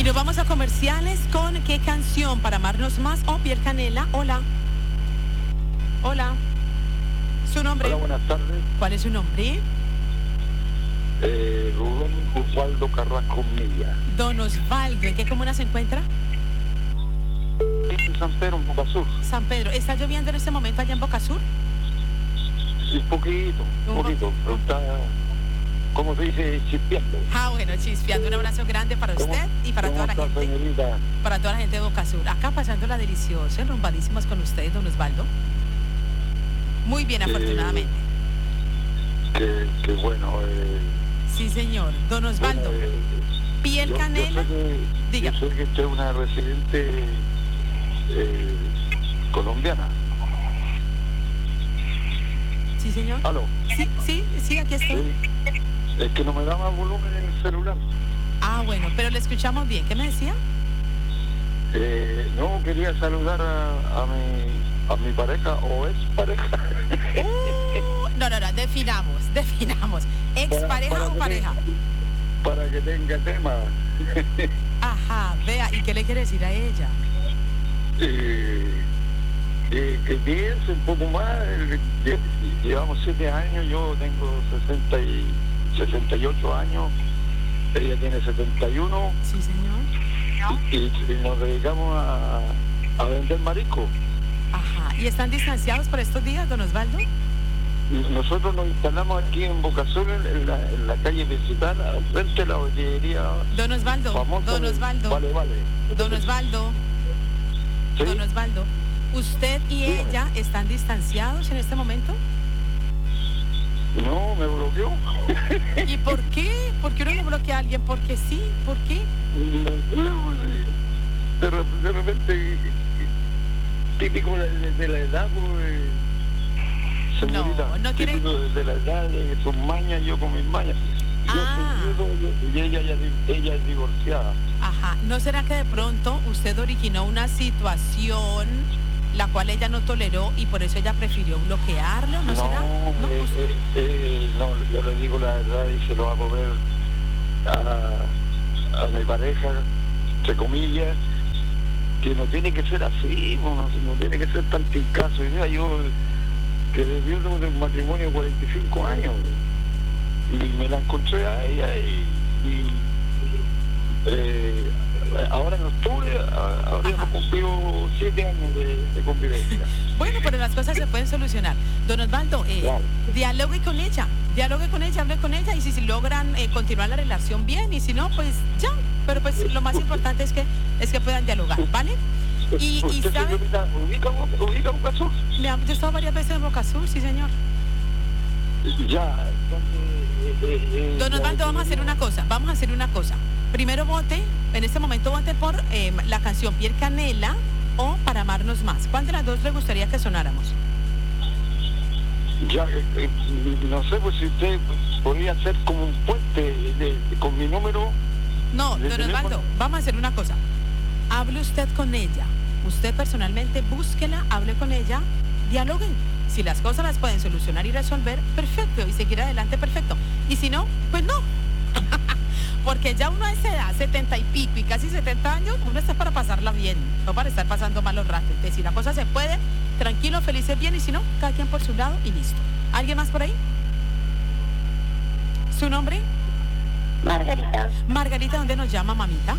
nos vamos a comerciales con ¿qué canción para amarnos más? O Piel Canela. Hola. Hola. ¿Su nombre? Hola, buenas tardes. ¿Cuál es su nombre? Rubén Osvaldo Carrasco Milla. Don Osvaldo, ¿en qué comuna se encuentra? En San Pedro, en Bocasur. San Pedro. ¿Está lloviendo en este momento allá en Bocasur? Un poquito. Pero está, ¿cómo se dice? Chispeando. Bueno, chispeando. Un abrazo grande para usted y para toda la gente. Señorita? Para toda la gente de Bocasur. Acá pasándola deliciosa, rumbadísimas con ustedes, don Osvaldo. Muy bien, afortunadamente. Qué bueno. Sí, señor. Don Osvaldo. Bueno, Piel Canela. Diga. Yo sé que usted es una residente colombiana. Sí, señor. ¿Aló? Sí, aquí estoy. Sí. Es que no me da más volumen en el celular. Bueno, pero le escuchamos bien. ¿Qué me decía? No, quería saludar a mi pareja o ex pareja. No, definamos. ¿Ex pareja o pareja? Para que tenga tema. Ajá, vea, ¿y qué le quiere decir a ella? Que piense un poco más. Llevamos 7 años, yo tengo 68 años, ella tiene 71. Sí, señor. Y nos dedicamos a vender marisco. Ajá, ¿y están distanciados por estos días, don Osvaldo? Nosotros nos instalamos aquí en Bocasur, en la calle principal, al frente de la botillería. Don Osvaldo, famosa don Osvaldo. Vale. Don Osvaldo. ¿Sí? Don Osvaldo, ¿usted y Dígame. ella están distanciados en este momento? No, me bloqueó. ¿Y por qué? ¿Por qué uno no bloquea a alguien? Porque sí, ¿por qué? De repente, típico de la edad, señorita, no quiere. típico de la edad, de sus mañas, yo con mis mañas. Y ella es divorciada. Ajá, ¿no será que de pronto usted originó una situación la cual ella no toleró y por eso ella prefirió bloquearlo? ¿No será? No, yo le digo la verdad y se lo hago ver a mi pareja, entre comillas, que no tiene que ser así, no tiene que ser tan pincazo. Y mira, yo que debió de un matrimonio de 45 años y me la encontré a ella y ahora en octubre habríamos cumplido 7 años de convivencia. Bueno, pero las cosas se pueden solucionar. Don Osvaldo, Claro. dialogue con ella, hable con ella y si logran continuar la relación bien y si no, pues ya. Pero pues lo más importante es que puedan dialogar, ¿vale? Y ¿Usted, ¿sabe? señorita, ubica Bocasur? Yo he estado varias veces en Bocasur, sí, señor. Ya. Don Osvaldo, vamos a hacer una cosa. Primero en este momento vote por la canción Piel Canela o Para Amarnos Más. ¿Cuál de las dos le gustaría que sonáramos? Ya, no sé, pues si usted podría hacer como un puente con mi número. No, ¿de don teléfono? Osvaldo, vamos a hacer una cosa. Hable usted con ella. Usted personalmente búsquela, hable con ella, dialoguen. Si las cosas las pueden solucionar y resolver, perfecto. Y seguir adelante, perfecto. Y si no, pues no. Porque ya uno a esa edad, 70 y pico y casi 70 años, uno está para pasarla bien, no para estar pasando malos ratos. Entonces, si la cosa se puede, tranquilo, felices, bien, y si no, cada quien por su lado y listo. ¿Alguien más por ahí? ¿Su nombre? Margarita. Margarita, ¿dónde nos llama, mamita?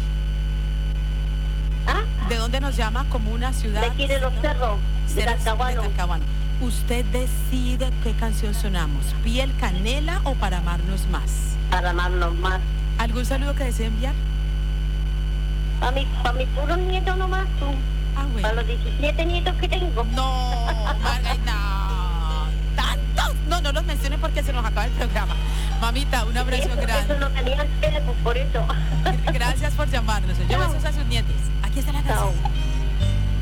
¿De dónde nos llama? Como una ciudad. De aquí de Los Cerros, de Talcahuano. Usted decide qué canción sonamos, Piel Canela o Para Amarnos Más. Para amarnos más. ¿Algún saludo que desee enviar? Para mi puro nieto nomás, tú. Bueno. Para los 17 nietos que tengo. No, Margarita. ¿Tantos? No los mencione porque se nos acaba el programa. Mamita, un abrazo grande. Eso no tenía el teléfono, por eso. Gracias por llamarnos. Lleva besos a sus nietos. Aquí está la canción. Chao.